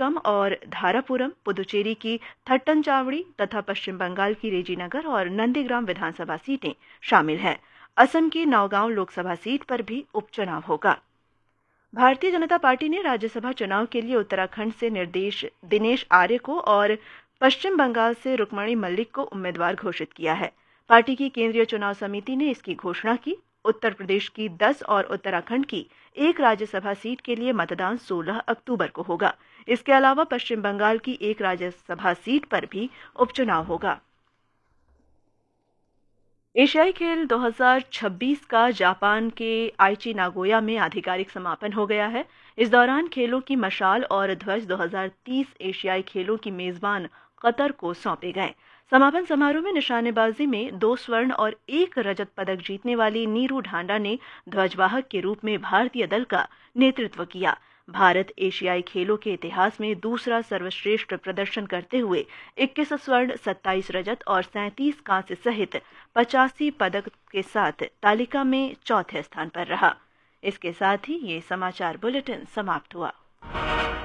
मलप्पुरम और धारापुरम, पुदुचेरी की थट्टनचावड़ी तथा पश्चिम बंगाल की रेजीनगर और नंदीग्राम विधानसभा सीटें शामिल हैं। असम की नौगांव लोकसभा सीट पर भी उपचुनाव होगा। भारतीय जनता पार्टी ने राज्यसभा चुनाव के लिए उत्तराखंड से दिनेश आर्य को और पश्चिम बंगाल से रुक्मणी मल्लिक को उम्मीदवार घोषित किया है। पार्टी की केंद्रीय चुनाव समिति ने इसकी घोषणा की। उत्तर प्रदेश की 10 और उत्तराखंड की 1 राज्यसभा सीट के लिए मतदान 16 अक्टूबर को होगा। इसके अलावा पश्चिम बंगाल की 1 राज्यसभा सीट पर भी उपचुनाव होगा। एशियाई खेल 2026 का जापान के आइची नागोया में आधिकारिक समापन हो गया है। इस दौरान खेलों की मशाल और ध्वज 2030 एशियाई खेलों की मेजबान कतर को सौंपे गए। समापन समारोह में निशानेबाजी में 2 स्वर्ण और 1 रजत पदक जीतने वाली नीरू ढांडा ने ध्वजवाहक के रूप में भारतीय दल का नेतृत्व किया। भारत एशियाई खेलों के इतिहास में दूसरा सर्वश्रेष्ठ प्रदर्शन करते हुए 21 स्वर्ण, 27 रजत और 37 कांस्य सहित 85 पदक के साथ तालिका में चौथे स्थान पर रहा। इसके साथ ही ये समाचार बुलेटिन समाप्त हुआ।